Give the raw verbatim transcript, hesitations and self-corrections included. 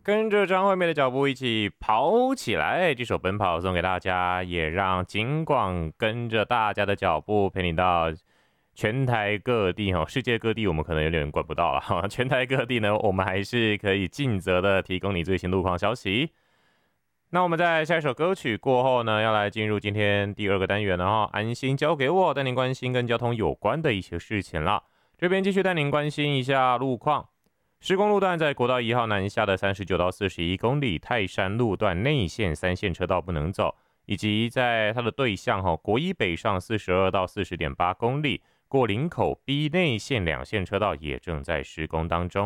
跟着张惠妹的脚步一起跑起来，这首《奔跑》送给大家，也让警广跟着大家的脚步陪你到全台各地哈，世界各地我们可能有点管不到了哈，全台各地呢，我们还是可以尽责的提供你最新路况消息。那我们在下一首歌曲过后呢，要来进入今天第二个单元了哈，安心交给我，带您关心跟交通有关的一些事情啦。这边继续带您关心一下路况。施工路段在国道一号南下的三十九到四十一公里，泰山路段内线三线车道不能走，以及在它的对向国一北上四十二到四十点八公里，过林口 B 内线两线车道也正在施工当中。